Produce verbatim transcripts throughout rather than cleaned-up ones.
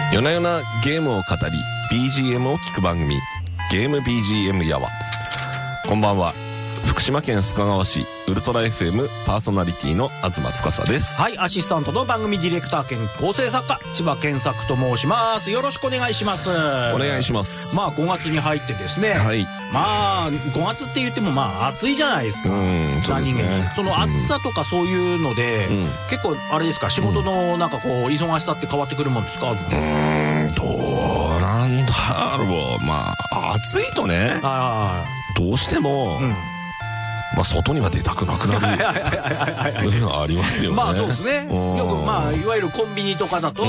夜な夜なゲームを語り ビージーエム を聞く番組、ゲーム ビージーエム やわ。こんばんは。福島県須賀川市ウルトラ エフエム パーソナリティの東司です。 はい、アシスタントの番組ディレクター兼構成作家千葉健作と申します。よろしくお願いします。 お願いします。 まあごがつに入ってですね、 はい、 まあごがつって言ってもまあ暑いじゃないですか。 うん、そうですね。 その暑さとかそういうので、うん、結構あれですか、仕事のなんかこう忙しさって変わってくるもんですか？うーん、どうなんだろう。まあ暑いとね、どうしても、うん、まあ外には出たくなくなる部分はありますよね。 まあそうですね。よくまあいわゆるコンビニとかだと、うん、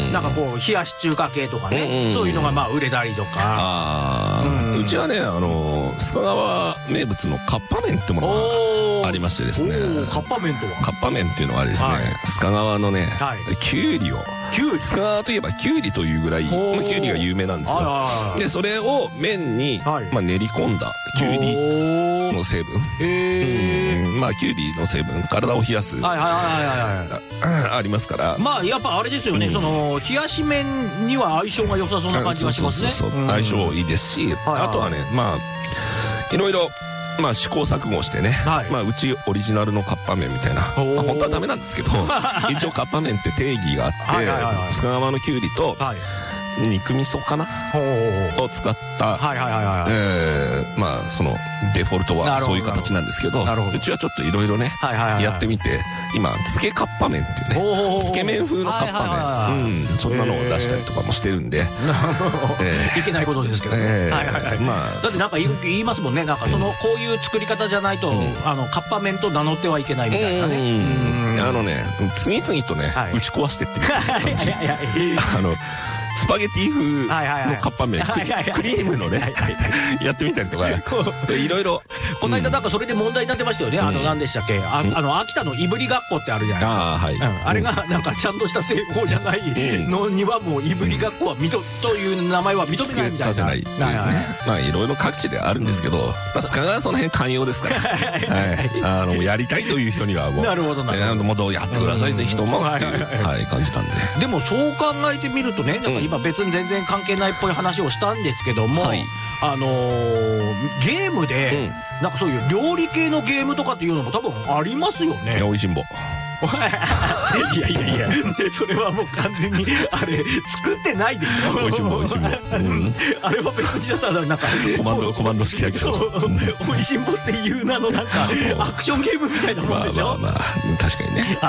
なんかこう冷やし中華系とかね、うん、そういうのがまあ売れたりとか。あ、うん、うちはね、あの須賀川名物のカッパ麺ってものがありましてですね。 カッパ麺とは？ カッパ麺っていうのはですね、はい、須賀川のね、はい、きゅうりを、 きゅうり、 須賀川といえばきゅうりというぐらい、まあ、きゅうりが有名なんですよ。でそれを麺に、はい、まあ、練り込んだきゅうりの成分、うん、まあきゅうりの成分、体を冷やすありますから、まあやっぱあれですよね、うん、その冷やし麺には相性が良さそうな感じがしますね。 そうそうそう、うん、相性いいですし、はいはい、あとはね、まあいろいろまあ試行錯誤してね、はい、まあうちオリジナルのカッパ麺みたいな、まあ、本当はダメなんですけど一応カッパ麺って定義があって、須賀川のきゅうりと、はい、肉味噌かなを使ったまあそのデフォルトはそういう形なんですけど、うちはちょっといろいろねやってみて、今つけカッパ麺っていうね、つけ麺風のカッパ麺、そんなのを出したりとかもしてるんで、 いけないことですけどね。だってなんか言いますもんね、なんかそのこういう作り方じゃないとあのカッパ麺と名乗ってはいけないみたいなね。 あのね、次々とね打ち壊してっていう感じ。あのスパゲティ風のカッパ麺、クリームのねやってみたりとか、いろいろ。 この間なんかそれで問題になってましたよね。あの何でしたっけ、あの秋田のいぶりがっこってあるじゃないですか。あれがなんかちゃんとした製法じゃないのにはもういぶりがっこは認という名前は認めないみたいな。させないっていうね。 まあいろいろ各地であるんですけど、須賀川その辺寛容ですから、あのやりたいという人にはもう、なるほどなるほど、もうどうやってくださいぜひともっていう感じなんで。 でもそう考えてみるとね、なんか今別に全然関係ないっぽい話をしたんですけども、はい、あのー、ゲームで、うん、なんかそういう料理系のゲームとかっていうのも多分ありますよね。 おいしんぼいやいやいや、それはもう完全にあれ作ってないでしょ。 おいしんぼ、おいしんぼ、 あれは別にだったらなんかコマンドコマンド式だけど、 おいしんぼっていう名のなんかアクションゲームみたいなもんでしょ。 まあまあまあ確かにね。